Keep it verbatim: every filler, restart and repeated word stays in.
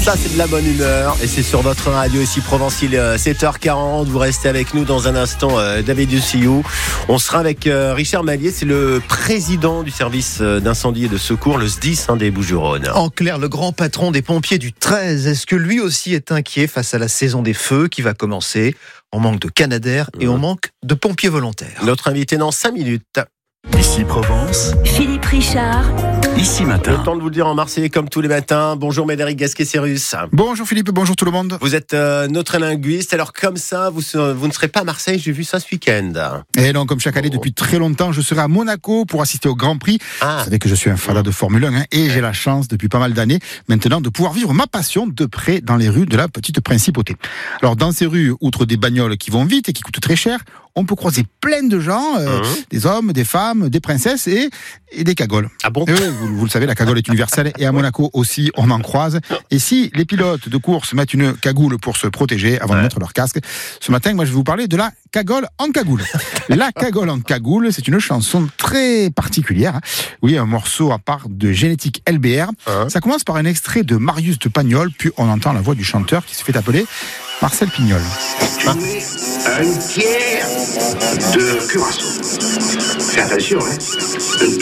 Ça, c'est de la bonne humeur et c'est sur votre radio ici Provençal, sept heures quarante. Vous restez avec nous dans un instant, euh, David Dussiou. On sera avec euh, Richard Mallier, c'est le président du service d'incendie et de secours, le S D I S hein, des Bouches-du-Rhône. En clair, le grand patron des pompiers du treize, est-ce que lui aussi est inquiet face à la saison des feux qui va commencer ? On manque de canadaires et mmh. on manque de pompiers volontaires. Notre invité dans cinq minutes. Ici Provence, Philippe Richard. Ici Matin. Le temps de vous le dire en Marseillais comme tous les matins. Bonjour Médéric Gasquet-Cérus. Bonjour Philippe, bonjour tout le monde. Vous êtes euh, notre linguiste, alors comme ça, vous, vous ne serez pas à Marseille, j'ai vu ça ce week-end. Et donc, comme chaque année, depuis très longtemps, je serai à Monaco pour assister au Grand Prix. Ah. Vous savez que je suis un fada de Formule un hein, et j'ai la chance, depuis pas mal d'années, maintenant, de pouvoir vivre ma passion de près dans les rues de la petite principauté. Alors, dans ces rues, outre des bagnoles qui vont vite et qui coûtent très cher, on peut croiser plein de gens, euh, mmh. des hommes, des femmes, des princesses et, et des cagoles. Ah bon ? Et oui, vous, vous le savez, la cagole est universelle et à Monaco aussi, on en croise. Et si les pilotes de course mettent une cagoule pour se protéger avant ouais. de mettre leur casque, ce matin, moi, je vais vous parler de la cagole en cagoule. La cagole en cagoule, c'est une chanson très particulière. Hein. Oui, un morceau à part de Génétique L B R. Hein. Ça commence par un extrait de Marius de Pagnol, puis on entend la voix du chanteur qui se fait appeler Marcel Pignol. Tu mets un tiers de curaçao. Fais attention, hein. Un